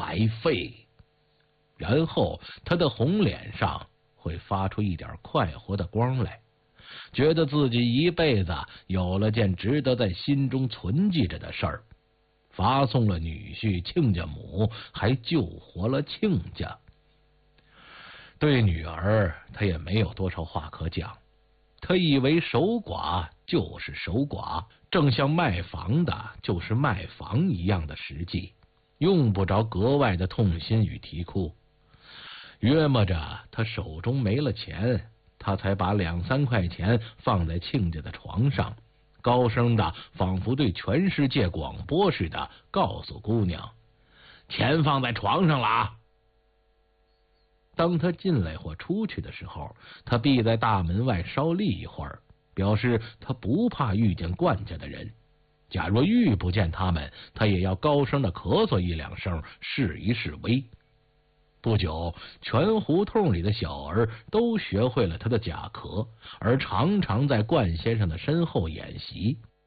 白费。然后他的红脸上会发出一点快活的光来，觉得自己一辈子有了件值得在心中存记着的事儿，发送了女婿亲家母，还救活了亲家。对女儿他也没有多少话可讲，他以为守寡就是守寡，正像卖房的就是卖房一样的实际，用不着格外的痛心与啼哭。约摸着他手中没了钱，他才把2、3块钱放在亲家的床上，高声的仿佛对全世界广播似的告诉姑娘：钱放在床上了啊。当他进来或出去的时候，他必在大门外稍立一会儿，表示他不怕遇见冠家的人。假若遇不见他们，他也要高声的咳嗽1、2声，示一示威。不久，全胡同里的小儿都学会了他的假咳，而常常在冠先生的身后演习。